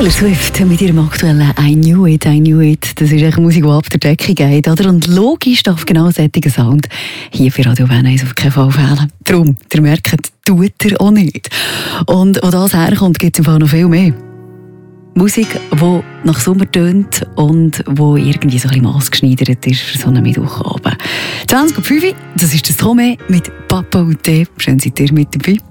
Taylor Swift mit ihrem aktuellen «I Knew It, I Knew It». Das ist eine Musik, die ab der Decke geht. Oder? Und logisch darf genau solcher Sound hier für Radio Bern auf keinen Fall fehlen. Darum, ihr merkt, tut er auch nicht. Und wo das herkommt, gibt es im Fall noch viel mehr. Musik, die nach Sommer tönt und die irgendwie so ein bisschen maßgeschneidert ist für so einen Mittwochabend. 20:05 Uhr, das ist das Tomé mit Papa und Tee. Schön seid ihr mit dabei.